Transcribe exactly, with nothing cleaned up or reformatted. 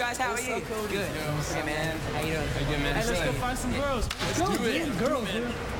guys? How are you? Good. Hey, man. How you doing? Hey, good, man. Hey, let's go find some girls. Let's Go, do it. man. Girls, dude.